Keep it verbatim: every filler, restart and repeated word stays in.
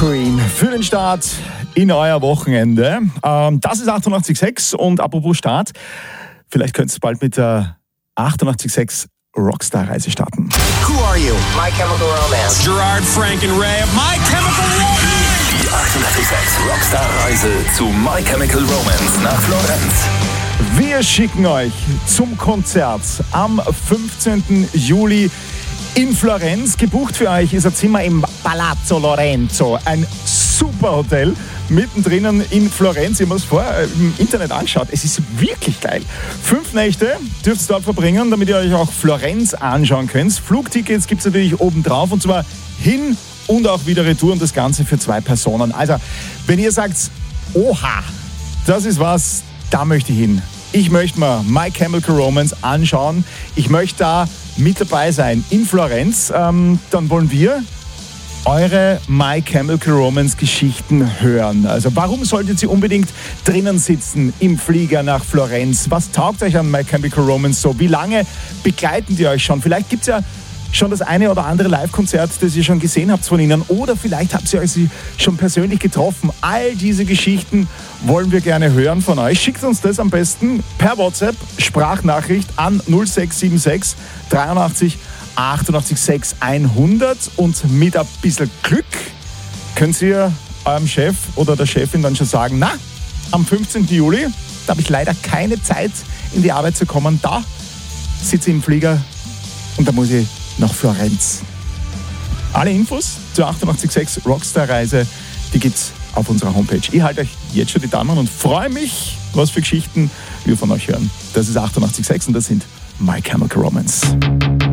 Queen für den Start in euer Wochenende. Ähm, das ist achtundachtzig Komma sechs und apropos Start, vielleicht könnt ihr bald mit der achtundachtzig Komma sechs Rockstar-Reise starten. Who are you? My Chemical Romance. Gerard, Frank and Ray of My Chemical Romance. Die achtundachtzig Komma sechs Rockstar-Reise zu My Chemical Romance nach Florenz. Wir schicken euch zum Konzert am fünfzehnten Juli in Florenz. Gebucht für euch ist ein Zimmer im Palazzo Lorenzo. Ein super Hotel mittendrin in Florenz. Ihr habt es vorher im Internet angeschaut. Es ist wirklich geil. Fünf Nächte dürft ihr dort verbringen, damit ihr euch auch Florenz anschauen könnt. Flugtickets gibt es natürlich obendrauf und zwar hin und auch wieder Retour und das Ganze für zwei Personen. Also, wenn ihr sagt, oha, das ist was, da möchte ich hin. Ich möchte mir My Chemical Romance anschauen. Ich möchte da mit dabei sein in Florenz. Ähm, dann wollen wir eure My Chemical Romance Geschichten hören. Also warum solltet ihr unbedingt drinnen sitzen im Flieger nach Florenz? Was taugt euch an My Chemical Romance so? Wie lange begleiten die euch schon? Vielleicht gibt es ja schon das eine oder andere Live-Konzert, das ihr schon gesehen habt von ihnen. Oder vielleicht habt ihr euch sie schon persönlich getroffen. All diese Geschichten wollen wir gerne hören von euch. Schickt uns das am besten per WhatsApp, Sprachnachricht an null sechs sieben sechs dreiundachtzig achtundachtzig sechs hundert und mit ein bisschen Glück könnt ihr eurem Chef oder der Chefin dann schon sagen, na, am fünfzehnten Juli, da habe ich leider keine Zeit in die Arbeit zu kommen, da sitze ich im Flieger und da muss ich nach Florenz. Alle Infos zur achtundachtzig Komma sechs Rockstar-Reise, die gibt's auf unserer Homepage. Ich halte euch jetzt schon die Daumen und freue mich, was für Geschichten wir von euch hören. Das ist achtundachtzig Komma sechs und das sind My Chemical Romance.